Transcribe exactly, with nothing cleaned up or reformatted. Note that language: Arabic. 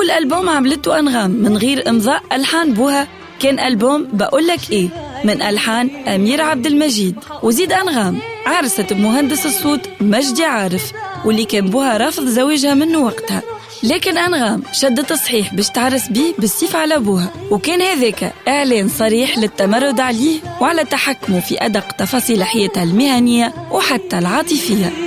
أول ألبوم عملته أنغام من غير إمضاء ألحان بوها كان ألبوم بقولك إيه من ألحان أمير عبد المجيد. وزيد أنغام عرست بمهندس الصوت مجدي عارف واللي كان بوها رافض زواجها منه وقتها، لكن أنغام شدت تصحيح باش تعرس بيه بالسيف على أبوها، وكان هذاك إعلان صريح للتمرد عليه وعلى تحكمه في أدق تفاصيل حياتها المهنية وحتى العاطفية.